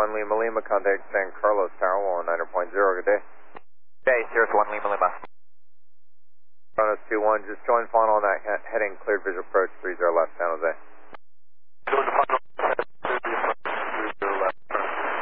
1 Lima Lima, contact San Carlos Tower, 190.0, good day. Day, Cirrus 1 Lima Lima. Kronos 2-1, just join final on that heading, cleared visual approach, 30 left, San Jose.